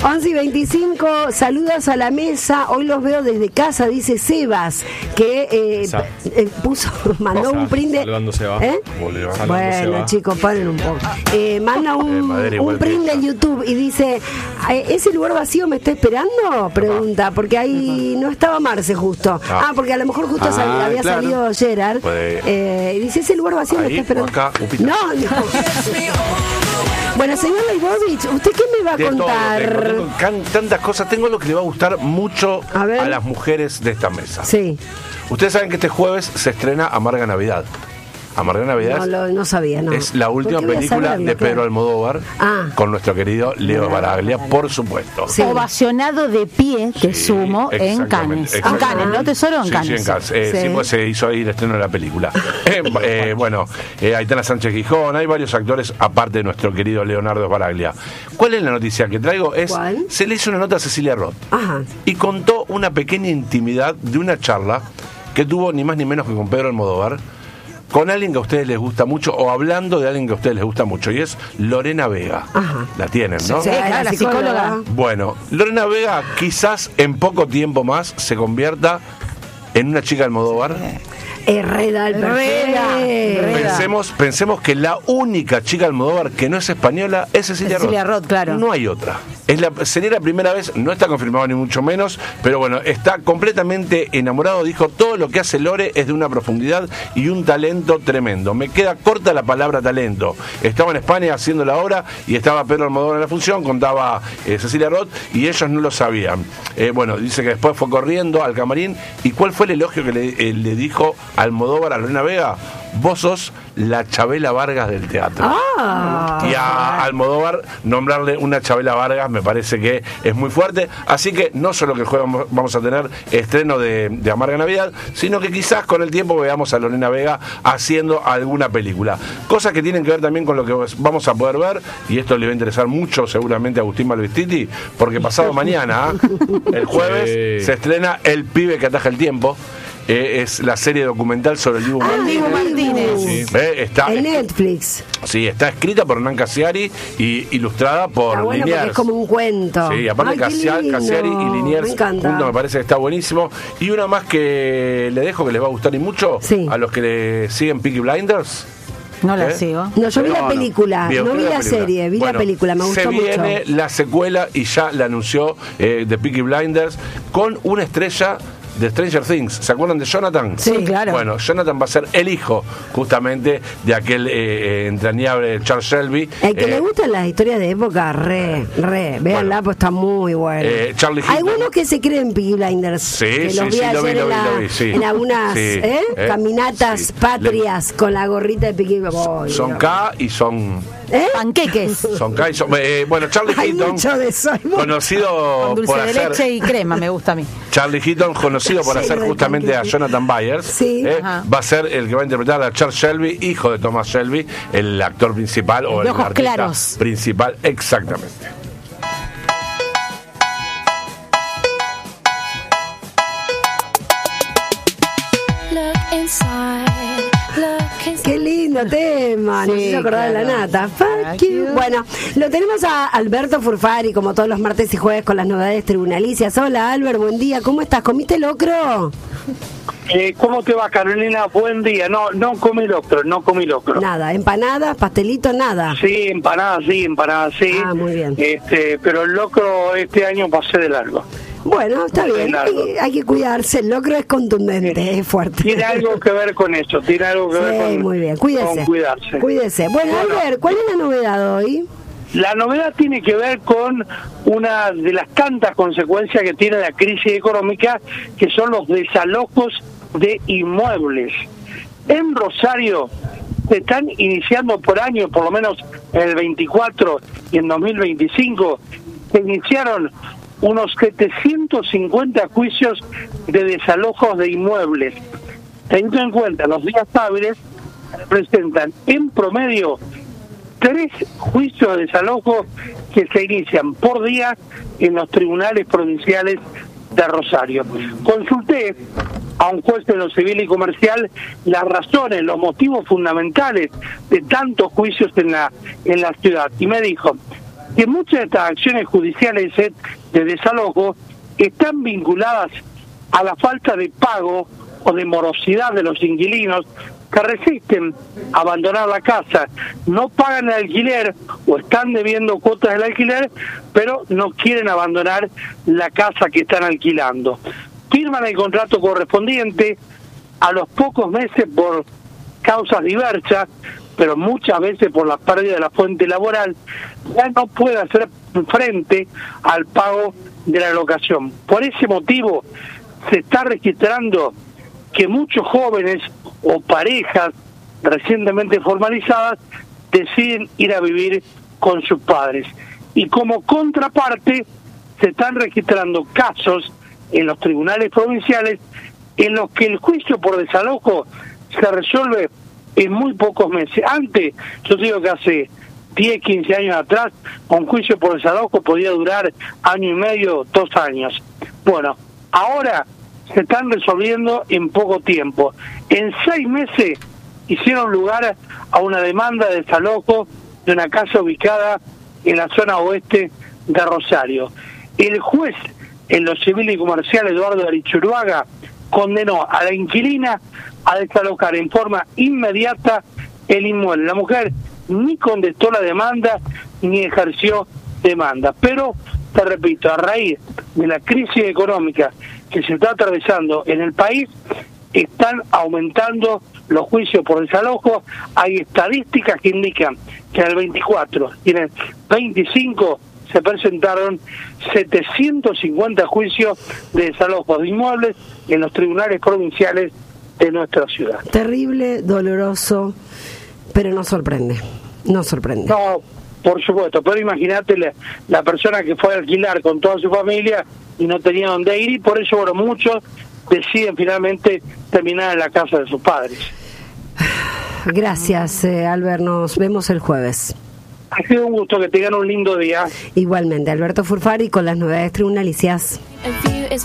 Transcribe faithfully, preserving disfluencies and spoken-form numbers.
once y veinticinco, saludos a la mesa. Hoy los veo desde casa, dice Sebas, que eh, eh, puso, mandó un print de. ¿Eh? Bueno, chicos, paren un poco. Eh, manda un, un print de YouTube y dice: ¿ese lugar vacío me está esperando? Pregunta, porque ahí no estaba Marce justo. Ah, porque a lo mejor justo ah, sal, había claro. salido Gerard. Eh, y dice: ¿ese lugar vacío ahí, me está esperando? Acá, no, no. Bueno, señor Leibovich, ¿usted qué me va a de contar? Todo, tengo, tengo tantas cosas. Tengo lo que le va a gustar mucho a, a las mujeres de esta mesa. Sí. Ustedes saben que este jueves se estrena Amarga Navidad. Amarga Navidad no, lo, no sabía, no. es la última película saberlo, de Pedro claro. Almodóvar ah. con nuestro querido Leo Baraglia, por supuesto. Sí. Ovacionado de pie, te sí, sumo, en Cannes. En Cannes, ¿no, Tesoro? En sí, Cannes. Sí, en Cannes. Eh, sí. sí, pues se hizo ahí el estreno de la película. eh, eh, bueno, eh, Aitana Sánchez Gijón, hay varios actores, aparte de nuestro querido Leonardo Baraglia. ¿Cuál es la noticia que traigo? Es ¿Cuál? Se le hizo una nota a Cecilia Roth Ajá. y contó una pequeña intimidad de una charla que tuvo ni más ni menos que con Pedro Almodóvar, con alguien que a ustedes les gusta mucho, o hablando de alguien que a ustedes les gusta mucho, y es Lorena Vega. Ajá. La tienen, ¿no? Sí, claro, la psicóloga. Bueno, Lorena Vega quizás en poco tiempo más se convierta en una chica Almodóvar. Herrera, Herrera. Pensemos, pensemos que la única chica Almodóvar que no es española es Cecilia, Cecilia Roth. Roth, claro. No hay otra. Es la, sería la primera vez, no está confirmado ni mucho menos, pero bueno, está completamente enamorado. Dijo: todo lo que hace Lore es de una profundidad y un talento tremendo. Me queda corta la palabra talento. Estaba en España haciendo la obra y estaba Pedro Almodóvar en la función, contaba eh, Cecilia Roth, y ellos no lo sabían. Eh, bueno, dice que después fue corriendo al camarín. ¿Y cuál fue el elogio que le, eh, le dijo Almodóvar a Lorena Vega? Vos sos la Chabela Vargas del teatro. Ah, y a Almodóvar nombrarle una Chabela Vargas me parece que es muy fuerte. Así que no solo que el jueves vamos a tener estreno de, de Amarga Navidad, sino que quizás con el tiempo veamos a Lorena Vega haciendo alguna película. Cosas que tienen que ver también con lo que vamos a poder ver, y esto le va a interesar mucho seguramente a Agustín Malvestiti, porque pasado mañana, el jueves, sí. se estrena El pibe que ataja el tiempo. Eh, es la serie documental sobre el Dibu ah, Martínez. Martínez. Sí. Eh, está, en Netflix. Sí, está escrita por Hernán Casiari y ilustrada por está bueno Liniers. Es como un cuento. Sí, aparte Ay, Casiari, Casiari y Liniers me juntos me parece que está buenísimo. Y una más que le dejo que les va a gustar y mucho sí. a los que le siguen Peaky Blinders. No la ¿Eh? sigo. No, yo vi no, la película, no, no vi la, la serie, vi bueno, la película, me gustó mucho. Se viene mucho. La secuela y ya la anunció eh, de Peaky Blinders con una estrella de Stranger Things. ¿Se acuerdan de Jonathan? Sí, claro. Bueno, Jonathan va a ser el hijo justamente de aquel eh, entrañable Charles Shelby. El que eh, le gustan las historias de época, re, re. Véanla, bueno, pues está muy bueno. Eh, Charlie Hay algunos que se creen Peaky Blinders. Sí, que sí, los vi sí, ayer lo vi, en, lo vi, la, lo vi, sí. en algunas sí, ¿eh? Eh, caminatas sí. patrias le... con la gorrita de Peaky Blinders. Son no. K y son... ¿Eh? Panqueques. Son K y son... Eh, bueno, Charlie Hay Heaton, mucho de eso, conocido con dulce por de hacer... leche y crema, me gusta a mí. Charlie Heaton, conocido por hacer justamente a Jonathan Byers, sí. eh, va a ser el que va a interpretar a Charles Shelby, hijo de Thomas Shelby, el actor principal el o el artista claros. principal, exactamente. Qué lindo tema, sí, no se acordaba claro. de la nata. Fuck you. Bueno, lo tenemos a Alberto Furfari, como todos los martes y jueves, con las novedades tribunalicias. Hola, Albert, buen día. ¿Cómo estás? ¿Comiste locro? Eh, ¿Cómo te va, Carolina? Buen día. No, no comí locro, no comí locro. Nada, empanadas, pastelito, nada. Sí, empanadas, sí, empanadas, sí. Ah, muy bien. Este, pero el locro este año pasé de largo. Bueno, está bien, hay, hay que cuidarse, el locro es contundente, sí. es fuerte. Tiene algo que ver con eso, tiene algo que sí, ver con, muy bien. Cuídese, con cuidarse. Cuídese. Bueno, bueno, a ver, ¿cuál es la novedad hoy? La novedad tiene que ver con una de las tantas consecuencias que tiene la crisis económica, que son los desalojos de inmuebles. En Rosario se están iniciando por año, por lo menos en el veinticuatro y en dos mil veinticinco, se iniciaron unos setecientos cincuenta juicios de desalojos de inmuebles. Teniendo en cuenta los días hábiles, representan en promedio tres juicios de desalojo que se inician por día en los tribunales provinciales de Rosario. Consulté a un juez de lo civil y comercial las razones, los motivos fundamentales de tantos juicios en la en la ciudad, y me dijo: que muchas de estas acciones judiciales de desalojo están vinculadas a la falta de pago o de morosidad de los inquilinos que resisten a abandonar la casa, no pagan el alquiler o están debiendo cuotas del alquiler, pero no quieren abandonar la casa que están alquilando. Firman el contrato correspondiente, a los pocos meses por causas diversas, pero muchas veces por la pérdida de la fuente laboral, ya no puede hacer frente al pago de la locación. Por ese motivo se está registrando que muchos jóvenes o parejas recientemente formalizadas deciden ir a vivir con sus padres. Y como contraparte se están registrando casos en los tribunales provinciales en los que el juicio por desalojo se resuelve en muy pocos meses. Antes, yo digo que hace diez, quince años atrás, un juicio por desalojo podía durar año y medio, dos años. Bueno, ahora se están resolviendo en poco tiempo. En seis meses hicieron lugar a una demanda de desalojo de una casa ubicada en la zona oeste de Rosario. El juez en lo civil y comercial, Eduardo Arichuruaga, condenó a la inquilina a desalojar en forma inmediata el inmueble. La mujer ni contestó la demanda ni ejerció demanda. Pero, te repito, a raíz de la crisis económica que se está atravesando en el país, están aumentando los juicios por desalojo. Hay estadísticas que indican que en el veinticuatro y en el veinticinco se presentaron setecientos cincuenta juicios de desalojo de inmuebles en los tribunales provinciales de nuestra ciudad. Terrible, doloroso, pero no sorprende, no sorprende. No, por supuesto, pero imagínate la, la persona que fue a alquilar con toda su familia y no tenía dónde ir, y por eso, bueno, muchos deciden finalmente terminar en la casa de sus padres. Gracias, eh, Albert, nos vemos el jueves. Ha sido un gusto, que tengan un lindo día. Igualmente, Alberto Furfari con las novedades tribunalicias.